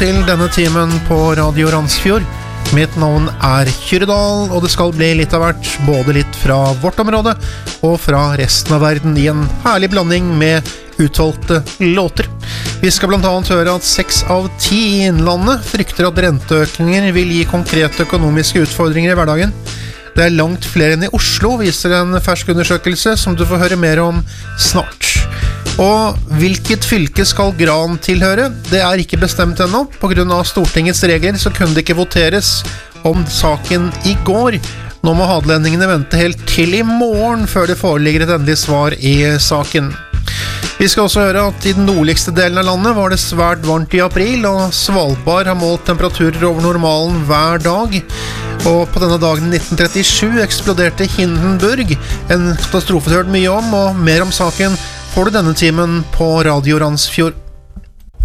til denne timen på Radio Randsfjord. Mitt navn Kyredal, og det skal bli litt av hvert, både litt fra vårt område og fra resten av verden i en herlig blanding med utvalgte låter. Vi skal blant annet høre at 6 av 10 i Innlandet frykter at renteøkninger vil gi konkrete økonomiske utfordringer i hverdagen. Det er langt flere enn i Oslo, viser en fersk undersøkelse som du får høre mer om snart. Og hvilket fylke skal Gran tilhøre? Det er ikke bestemt ennå. På grunn av Stortingets regler så kunne det ikke voteres om saken i går. Nå må hadelendingene vente helt til i morgen før det foreligger et endelig svar i saken. Vi skal også høre at i den nordligste delen av landet var det svært varmt i april, og Svalbard har målt temperaturer over normalen hver dag. Og på denne dagen i 1937 eksploderte Hindenburg, en katastrofe du har hørt mye om, og mer om saken får du denne timen på Radio Randsfjord.